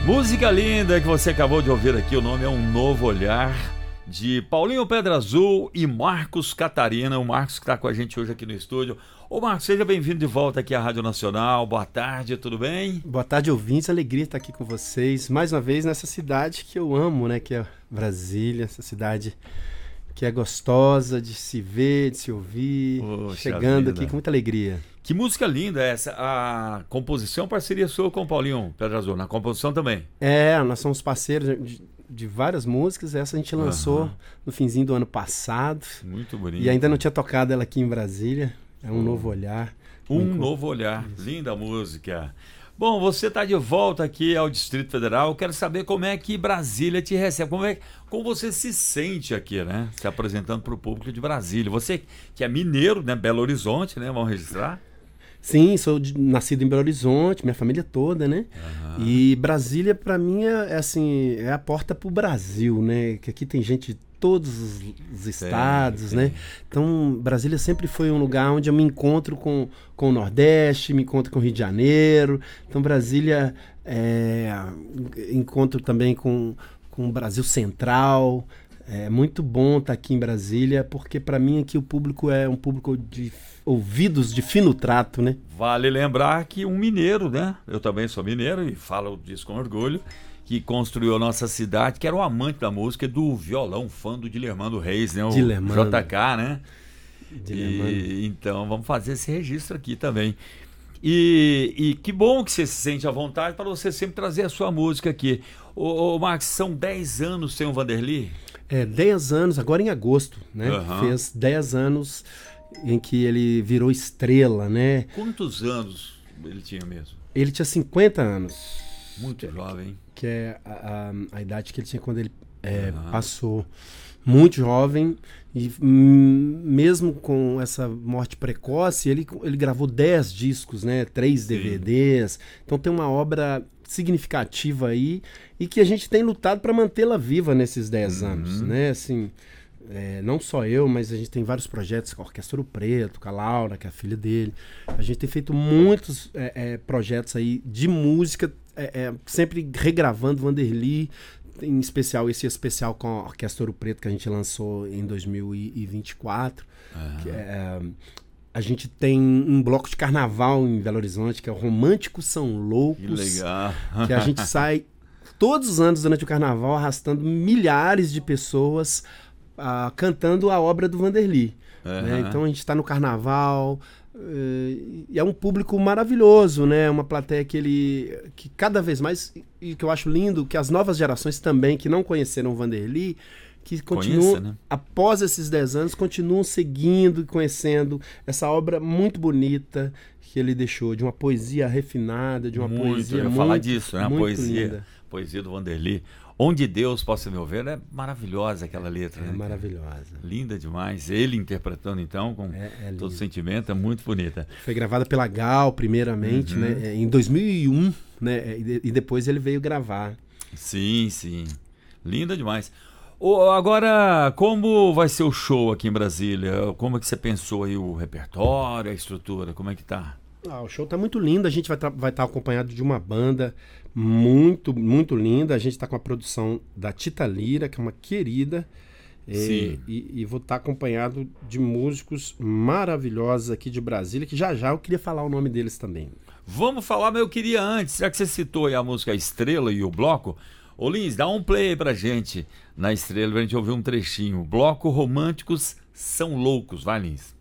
Música linda que você acabou de ouvir aqui, o nome é Um Novo Olhar, de Paulinho Pedra Azul e Marcos Catarina. O Marcos que está com a gente hoje aqui no estúdio. Ô Marcos, seja bem-vindo de volta aqui à Rádio Nacional. Boa tarde, tudo bem? Boa tarde, ouvintes. Alegria estar aqui com vocês, mais uma vez nessa cidade que eu amo, né? Que é Brasília, essa cidade que é gostosa de se ver, de se ouvir. Poxa chegando vida. aqui com muita alegria. Que música linda essa. A composição, parceria sua com o Paulinho Pedra Azul, na composição também. Nós somos parceiros de várias músicas. Essa a gente lançou no finzinho do ano passado. Muito bonito. E ainda não tinha tocado ela aqui em Brasília. É Um Novo Olhar. Um Novo Olhar. Linda música. Bom, você está de volta aqui ao Distrito Federal. Eu quero saber como é que Brasília te recebe. Como você se sente aqui, né? Se apresentando para o público de Brasília. Você que é mineiro, né? Belo Horizonte, né? Vamos registrar? Sim, sou nascido em Belo Horizonte, minha família toda, né? E Brasília, para mim, é a porta pro Brasil, né? Que aqui tem gente de todos os estados, né? Então, Brasília sempre foi um lugar onde eu me encontro com o Nordeste, me encontro com o Rio de Janeiro. Então, Brasília, encontro também com o Brasil Central. É muito bom estar aqui em Brasília, porque para mim aqui o público é um público de ouvidos de fino trato, né? Vale lembrar que um mineiro, né? Eu também sou mineiro e falo disso com orgulho, que construiu a nossa cidade, que era um amante da música, do violão, fã do Dilermando Reis, né? O Dilermando. JK, né? Então vamos fazer esse registro aqui também. E que bom que você se sente à vontade para você sempre trazer a sua música aqui. Ô Max, são 10 anos sem o Vanderly? 10 anos, agora em agosto, né? Fez 10 anos em que ele virou estrela, né? Quantos anos ele tinha mesmo? Ele tinha 50 anos. Muito jovem. Que é a idade que ele tinha quando ele passou. Muito jovem. E mesmo com essa morte precoce, ele gravou 10 discos, né? 3 DVDs. Então tem uma obra significativa aí e que a gente tem lutado para mantê-la viva nesses 10 anos, né? Assim, não só eu, mas a gente tem vários projetos com a Orquestra Ouro Preto, com a Laura, que é a filha dele. A gente tem feito muitos projetos aí de música, sempre regravando Vanderly, em especial esse especial com a Orquestra Ouro Preto que a gente lançou em 2024. A gente tem um bloco de carnaval em Belo Horizonte, que é o Românticos São Loucos. Que legal. Que a gente sai todos os anos durante o carnaval arrastando milhares de pessoas cantando a obra do Vanderly. Né? Então a gente está no carnaval e é um público maravilhoso, né? Uma plateia que cada vez mais, e que eu acho lindo, que as novas gerações também, que não conheceram o Vanderly, que continuam, né? Após esses 10 anos, continuam seguindo e conhecendo essa obra muito bonita que ele deixou, de uma poesia refinada, de uma poesia muito, falar disso, né? A poesia do Vanderly. Onde Deus possa me ouvir, é maravilhosa aquela letra. É maravilhosa. Linda demais. Ele interpretando então com todo sentimento, é muito bonita. Foi gravada pela Gal, primeiramente, né? Em 2001, né? E depois ele veio gravar. Sim. Linda demais. Agora, como vai ser o show aqui em Brasília? Como é que você pensou aí o repertório, a estrutura? Como é que tá? O show tá muito lindo. A gente vai estar acompanhado de uma banda muito, muito linda. A gente está com a produção da Tita Lira, que é uma querida. E vou estar acompanhado de músicos maravilhosos aqui de Brasília, que já eu queria falar o nome deles também. Vamos falar, mas eu queria antes, já que você citou aí a música Estrela e o Bloco, ô Lins, dá um play aí pra gente na Estrela, pra gente ouvir um trechinho. Bloco Românticos São Loucos, vai Lins.